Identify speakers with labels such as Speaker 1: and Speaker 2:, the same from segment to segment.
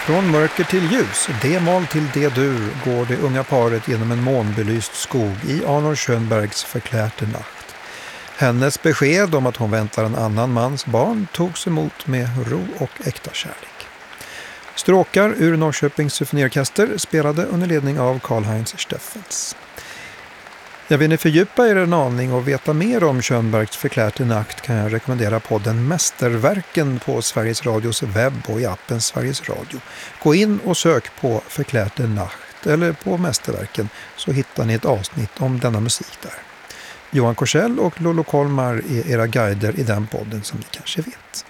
Speaker 1: Från mörker till ljus, D-moll till D-dur går det unga paret genom en månbelyst skog i Arnold Schönbergs Förklärte nacht. Hennes besked om att hon väntar en annan mans barn togs emot med ro och äkta kärlek. Stråkar ur Norrköpings symfoniorkester spelade under ledning av Karl-Heinz Steffens. Jag vill ni fördjupa er en aning och veta mer om Schönbergs Förklärte nacht kan jag rekommendera podden Mästerverken på Sveriges Radios webb och i appen Sveriges Radio. Gå in och sök på Förklärte nacht eller på Mästerverken så hittar ni ett avsnitt om denna musik där. Johan Korsell och Lolo Kolmar är era guider i den podden som ni kanske vet.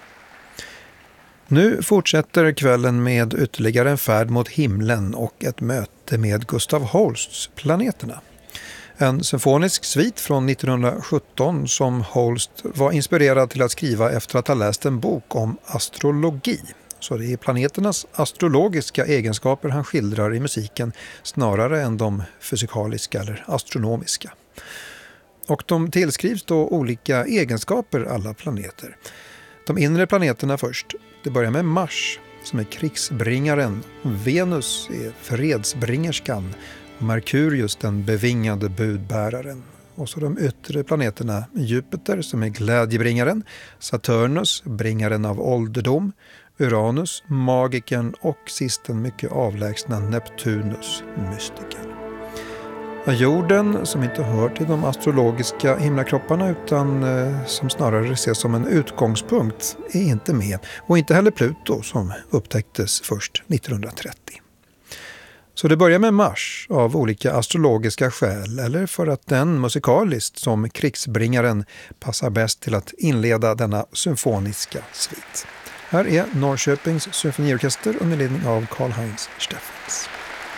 Speaker 1: Nu fortsätter kvällen med ytterligare en färd mot himlen och ett möte med Gustav Holsts Planeterna. En symfonisk svit från 1917 som Holst var inspirerad till att skriva efter att ha läst en bok om astrologi. Så det är planeternas astrologiska egenskaper han skildrar i musiken snarare än de fysikaliska eller astronomiska. Och de tillskrivs då olika egenskaper alla planeter. De inre planeterna först. Det börjar med Mars som är krigsbringaren, Venus är fredsbringerskan, Merkurius den bevingade budbäraren. Och så de yttre planeterna Jupiter som är glädjebringaren, Saturnus bringaren av ålderdom, Uranus magikern och sist den mycket avlägsna Neptunus mystikern. Jorden som inte hör till de astrologiska himlakropparna utan som snarare ses som en utgångspunkt är inte med och inte heller Pluto som upptäcktes först 1930. Så det börjar med Mars av olika astrologiska skäl eller för att den musikaliskt som krigsbringaren passar bäst till att inleda denna symfoniska svit. Här är Norrköpings symfoniorkester under ledning av Karl-Heinz Steffens.